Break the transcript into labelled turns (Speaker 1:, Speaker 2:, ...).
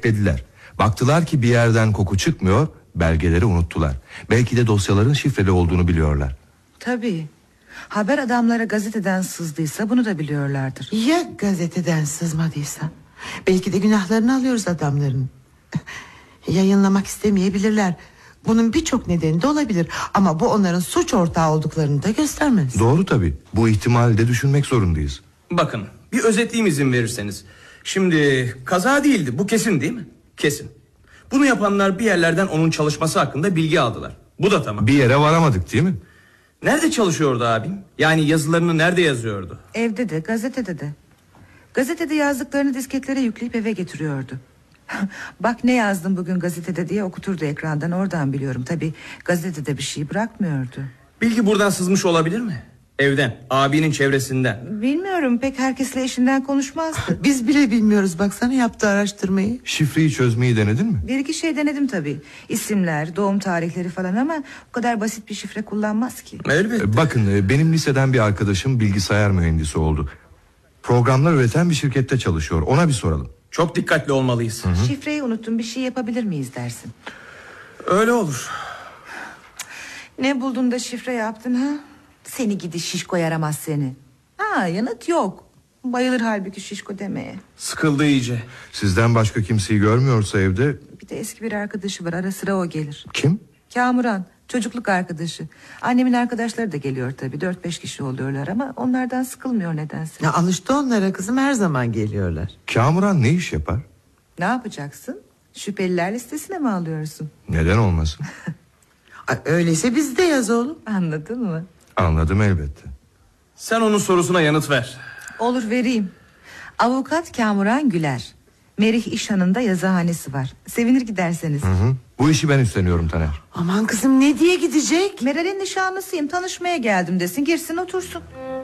Speaker 1: beklediler. Baktılar ki bir yerden koku çıkmıyor, belgeleri unuttular. Belki de dosyaların şifreli olduğunu biliyorlar.
Speaker 2: Tabii. Haber adamlara gazeteden sızdıysa bunu da biliyorlardır.
Speaker 3: Ya gazeteden sızmadıysa? Belki de günahlarını alıyoruz adamların. Yayınlamak istemeyebilirler. Bunun birçok nedeni de olabilir. Ama bu onların suç ortağı olduklarını da göstermez.
Speaker 1: Doğru tabii. Bu ihtimali de düşünmek zorundayız.
Speaker 4: Bakın, bir özetleyeyim izin verirseniz. Şimdi kaza değildi, bu kesin değil mi? Kesin. Bunu yapanlar bir yerlerden onun çalışması hakkında bilgi aldılar. Bu da tamam.
Speaker 1: Bir yere varamadık değil mi?
Speaker 4: Nerede çalışıyordu abim? Yani yazılarını nerede yazıyordu?
Speaker 2: Evde de, gazetede de. Gazetede yazdıklarını disketlere yükleyip eve getiriyordu. Bak ne yazdım bugün gazetede diye okuturdu ekrandan, oradan biliyorum. Tabii gazetede bir şey bırakmıyordu.
Speaker 4: Bilgi buradan sızmış olabilir mi? Evden, abinin çevresinden.
Speaker 2: Bilmiyorum, pek herkesle eşinden konuşmazdı.
Speaker 3: Biz bile bilmiyoruz, baksana yaptığı araştırmayı.
Speaker 1: Şifreyi çözmeyi denedin mi?
Speaker 2: Bir iki şey denedim tabii. İsimler, doğum tarihleri falan, ama o kadar basit bir şifre kullanmaz ki.
Speaker 4: Elbette.
Speaker 1: Bakın, benim liseden bir arkadaşım bilgisayar mühendisi oldu. Programlar üreten bir şirkette çalışıyor. Ona bir soralım.
Speaker 4: Çok dikkatli olmalıyız.
Speaker 1: Hı-hı.
Speaker 2: Şifreyi unuttum, bir şey yapabilir miyiz dersin?
Speaker 4: Öyle olur.
Speaker 2: Ne buldun da şifre yaptın ha? Seni gidi şişko, yaramaz seni. Ha, yanıt yok. Bayılır halbuki şişko demeye.
Speaker 4: Sıkıldı iyice.
Speaker 1: Sizden başka kimseyi görmüyorsa evde...
Speaker 2: Bir de eski bir arkadaşı var, ara sıra o gelir.
Speaker 1: Kim?
Speaker 2: Kamuran, çocukluk arkadaşı. Annemin arkadaşları da geliyor tabii, 4-5 kişi oluyorlar ama onlardan sıkılmıyor nedense.
Speaker 3: Ya alıştı onlara kızım, her zaman geliyorlar.
Speaker 1: Kamuran ne iş yapar?
Speaker 2: Ne yapacaksın? Şüpheliler listesine mi alıyorsun?
Speaker 1: Neden olmasın?
Speaker 3: Öyleyse biz de yaz oğlum.
Speaker 2: Anladın mı?
Speaker 1: Anladım elbette.
Speaker 4: Sen onun sorusuna yanıt ver.
Speaker 2: Olur, vereyim. Avukat Kamuran Güler. Merih İşhan'ın da yazıhanesi var. Sevinir giderseniz.
Speaker 1: Hı. Bu işi ben üstleniyorum Taner.
Speaker 3: Aman kızım, ne diye gidecek?
Speaker 2: Meral'in nişanlısıyım, tanışmaya geldim desin, girsin otursun.